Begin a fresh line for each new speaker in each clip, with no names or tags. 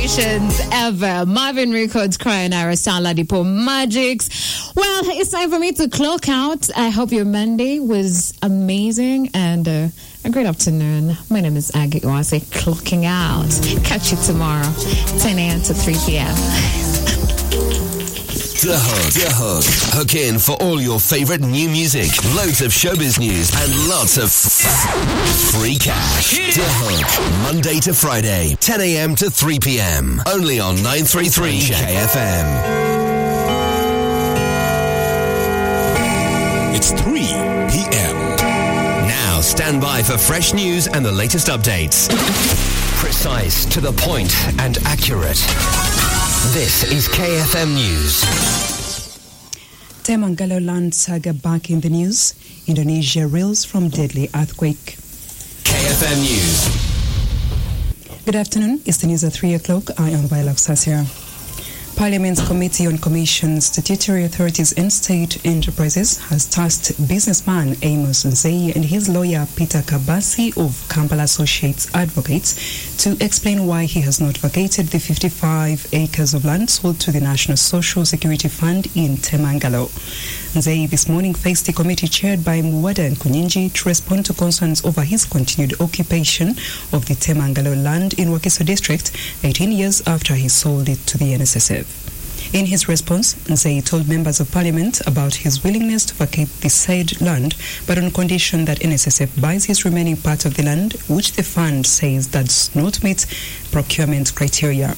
celebrations ever. Marvin Records, Crying Aristide Ladipo Magics. Well, it's time for me to clock out. I hope your Monday was amazing and a great afternoon. My name is Aggie Oase, clocking out. Catch you tomorrow, 10 a.m. to 3 p.m.
The Hook. Hook in for all your favorite new music, loads of showbiz news, and lots of free cash. The Hook, Monday to Friday, 10 a.m. to 3 p.m. Only on 933 KFM.
It's 3 p.m.
Now stand by for fresh news and the latest updates. Precise, to the point, and accurate. This is KFM News.
Temangalo land saga back in the news. Indonesia reels from deadly earthquake.
KFM News.
Good afternoon. It's the news at 3 o'clock. I am Viola Sasia. Parliament's Committee on Commissions, Statutory Authorities and State Enterprises has tasked businessman Amos Nzei and his lawyer Peter Kabasi of Kampala Associates Advocates to explain why he has not vacated the 55 acres of land sold to the National Social Security Fund in Temangalo. Nzei this morning faced the committee chaired by Muwada Nkunyinji to respond to concerns over his continued occupation of the Temangalo land in Wakiso district 18 years after he sold it to the NSSF. In his response, Nzei told members of parliament about his willingness to vacate the said land, but on condition that NSSF buys his remaining part of the land, which the fund says does not meet procurement criteria.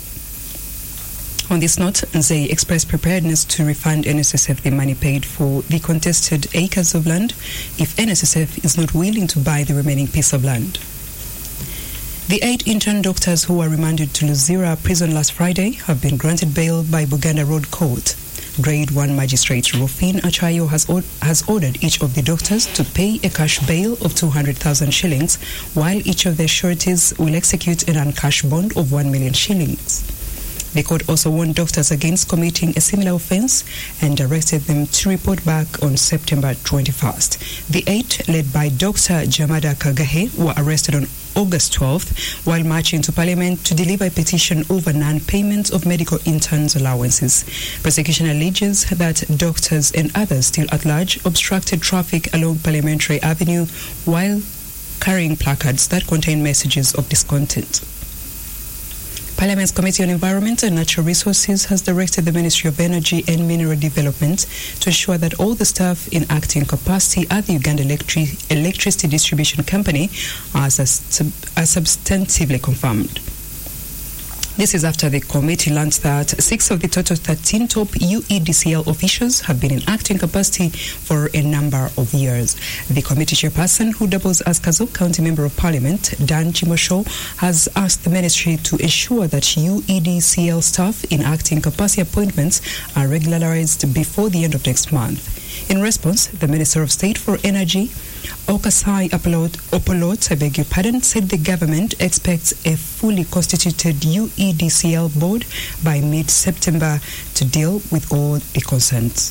On this note, Nzei expressed preparedness to refund NSSF the money paid for the contested acres of land if NSSF is not willing to buy the remaining piece of land. The 8 intern doctors who were remanded to Luzira prison last Friday have been granted bail by Buganda Road Court. Grade 1 Magistrate Rufin Achayo has ordered each of the doctors to pay a cash bail of 200,000 shillings, while each of their sureties will execute an uncash bond of 1 million shillings. The court also warned doctors against committing a similar offence and directed them to report back on September 21st. The 8, led by Dr. Jamada Kagahe, were arrested on August 12th while marching to Parliament to deliver a petition over non-payment of medical interns' allowances. Prosecution alleges that doctors and others still at large obstructed traffic along Parliamentary Avenue while carrying placards that contain messages of discontent. Parliament's Committee on Environment and Natural Resources has directed the Ministry of Energy and Mineral Development to ensure that all the staff in acting capacity at the Uganda Electricity Distribution Company are substantively confirmed. This is after the committee learned that 6 of the total 13 top UEDCL officials have been in acting capacity for a number of years. The committee chairperson, who doubles as Kazoo County Member of Parliament, Dan Chimosho, has asked the ministry to ensure that UEDCL staff in acting capacity appointments are regularized before the end of next month. In response, the Minister of State for Energy, Okasai Opolot, said the government expects a fully constituted UEDCL board by mid-September to deal with all the concerns.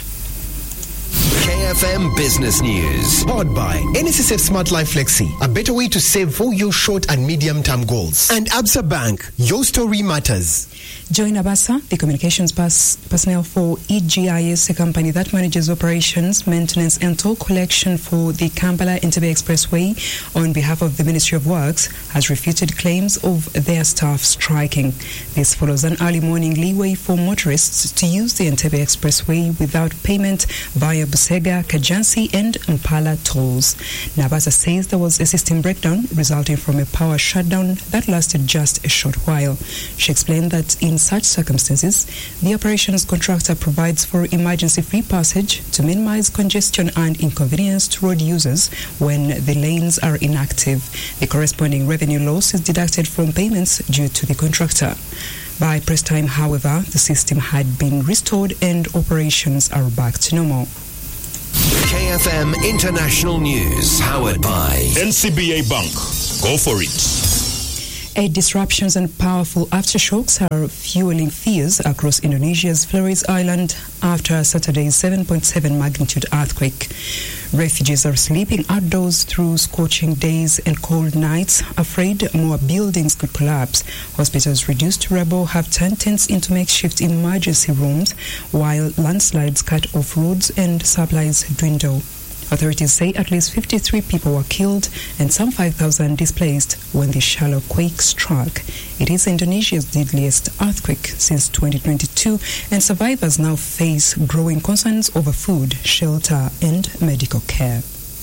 KFM Business News.
Powered by NSSF Smart Life Flexi, a better way to save for your short and medium-term goals. And Absa Bank, your story matters.
Join Abasa, the communications personnel for EGIS, a company that manages operations, maintenance and toll collection for the Kampala-Entebbe Expressway on behalf of the Ministry of Works, has refuted claims of their staff striking. This follows an early morning leeway for motorists to use the Entebbe Expressway without payment via Busega, Kajansi and Mpala tolls. Nabasa says there was a system breakdown resulting from a power shutdown that lasted just a short while. She explained that in such circumstances, the operations contractor provides for emergency free passage to minimize congestion and inconvenience to road users when the lanes are inactive. The corresponding revenue loss is deducted from payments due to the contractor. By press time, however, the system had been restored and operations are back to normal.
KFM International News, powered by
NCBA Bank. Go for it.
Disruptions and powerful aftershocks are fueling fears across Indonesia's Flores Island after Saturday's 7.7 magnitude earthquake. Refugees are sleeping outdoors through scorching days and cold nights, afraid more buildings could collapse. Hospitals reduced to rubble have turned tents into makeshift emergency rooms, while landslides cut off roads and supplies dwindle. Authorities say at least 53 people were killed and some 5,000 displaced when the shallow quake struck. It is Indonesia's deadliest earthquake since 2022, and survivors now face growing concerns over food, shelter, and medical care.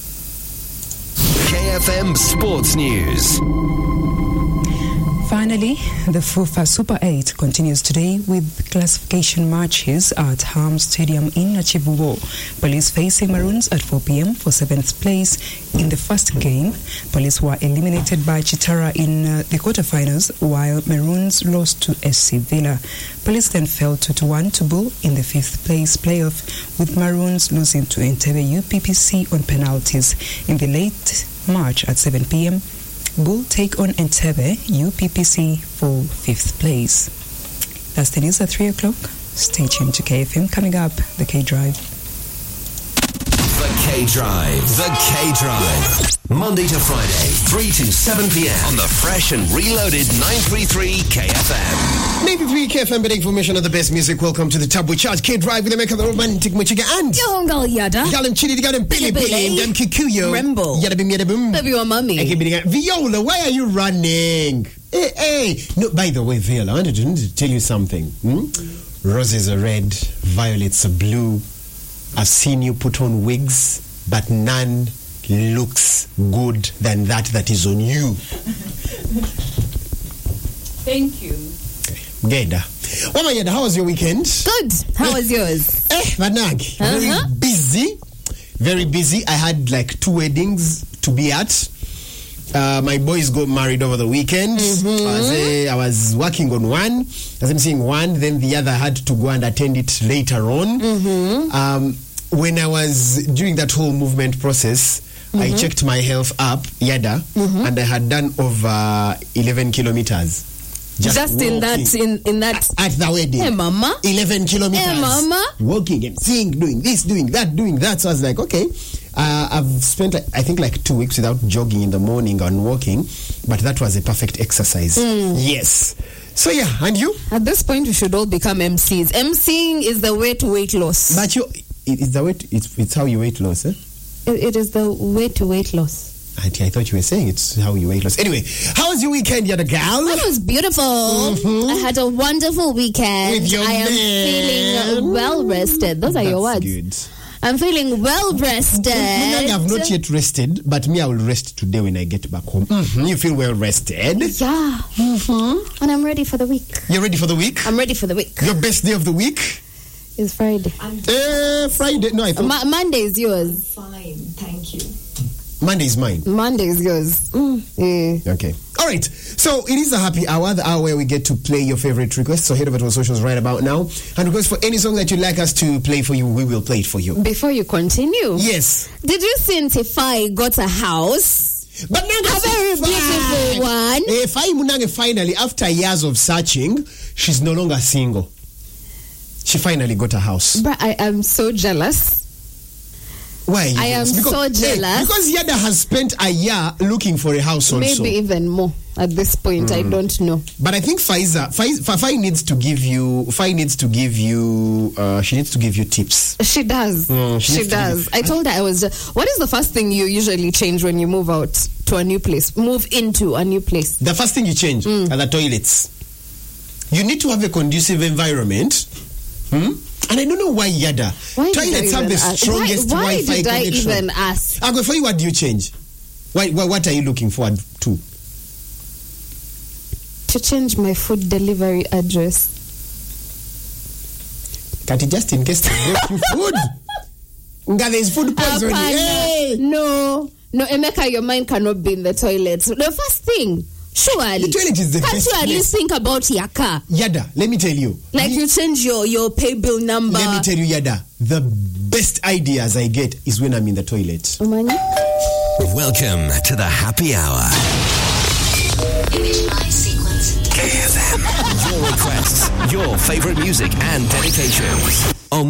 KFM Sports News.
Finally, the FUFA Super 8 continues today with classification matches at Ham Stadium in Nachivubo. Police facing Maroons at 4 p.m. for 7th place in the first game. Police were eliminated by Chitara in the quarterfinals, while Maroons lost to SC Villa. Police then fell 2-1 to Bull in the 5th place playoff, with Maroons losing to Entebbe UPPC on penalties. In the late March at 7 p.m., Bull take on Entebbe UPPC for 5th place. That's the news at 3 o'clock. Stay tuned to KFM. Coming up, the K-Drive.
The K-Drive. The K-Drive. Monday to Friday, 3 to 7 p.m. on the fresh and reloaded 933 KFM.
93 KFM, big information of the best music. Welcome to the Tabu Charge K-Drive with the maker of the romantic Michigan and
Yohongal Yada.
Galim Chili, Galim Billy Billy, Gam Kikuyo.
Rembo.
Yada Bim Yada Boom.
Baby or mommy.
Viola, why are you running? Hey. No, by the way, Viola, I wanted to tell you something. Roses are red, violets are blue. I've seen you put on wigs, but none looks good than that is on you.
Thank you.
Geda. Mama Yeda, how was your weekend?
Good. How was yours?
Manag. Very busy. I had like 2 weddings to be at. My boys got married over the weekend. I was working on one. As I'm saying one, then the other had to go and attend it later on. When I was doing that whole movement process, I checked my health app, Yada, and I had done over 11 kilometers.
Just in that
at the wedding.
Hey, mama.
11 kilometers.
Hey, mama.
Walking and seeing, doing this, doing that. So I was like, okay. I've spent, I think, like 2 weeks without jogging in the morning and walking, but that was a perfect exercise. Yes. So yeah, and you?
At this point, we should all become MCs. MCing is the way to weight loss.
But it's the way. It's how you weight loss, eh?
It is the way to weight loss.
I thought you were saying it's how you weight loss. Anyway, how was your weekend, Yada gal?
It was beautiful. I had a wonderful weekend.
With your
am feeling well rested. Those are your words.
Good.
I'm feeling well rested.
I have not yet rested, but me, I will rest today when I get back home. You feel well rested?
Yeah. And I'm ready for the week.
You're ready for the week?
I'm ready for the week.
Your best day of the week?
It's Friday.
Friday. No, I thought
Monday is yours.
Fine, thank you.
Monday is mine.
Monday is yours. Yeah.
Okay. All right. So it is a happy hour, the hour where we get to play your favorite requests. So head over to our socials right about now and request for any song that you'd like us to play for you. We will play it for you.
Before you continue,
yes.
Did you see Ntifai got a house?
But
a very beautiful one.
Fai Munange finally, after years of searching, she's no longer single. She finally got a house.
But I am so jealous.
Why?
I am so jealous.
Because Yada has spent a year looking for a house also.
Maybe even more at this point. I don't know.
But I think Fai needs to give you. She needs to give you tips.
She does. She does. I told her what is the first thing you usually change when you move out to a new place? Move into a new place.
The first thing you change are the toilets. You need to have a conducive environment. And I don't know why Yada. Toilets have the strongest Wi-Fi connection. Why did I even
ask?
For you, what do you change? What are you looking forward to?
To change my food delivery address.
Can't it just in case they brought you food? There is food poisoning. Hey.
No, Emeka, your mind cannot be in the toilet. The first thing. Surely.
The toilet is the best
place. Can't you at least think about your car?
Yada, let me tell you.
Like you change your pay bill number.
Let me tell you, Yada, the best ideas I get is when I'm in the toilet.
Welcome to the happy hour.
Image line sequence.
KFM. Your requests, your favorite music and dedications. On